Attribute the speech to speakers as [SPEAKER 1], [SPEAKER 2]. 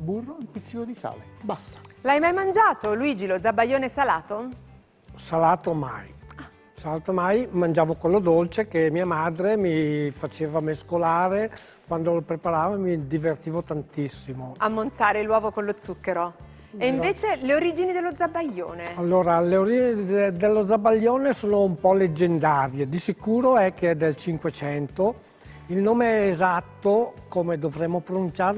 [SPEAKER 1] burro e un pizzico di sale. Basta.
[SPEAKER 2] L'hai mai mangiato, Luigi, lo zabaione salato?
[SPEAKER 3] Salato mai. Salato mai, mangiavo quello dolce che mia madre mi faceva mescolare, quando lo preparava mi divertivo tantissimo.
[SPEAKER 2] A montare l'uovo con lo zucchero. E invece le origini dello zabaione?
[SPEAKER 3] Allora, le origini dello zabaione sono un po' leggendarie, di sicuro è che è del 500, il nome esatto, come dovremmo pronunciarlo,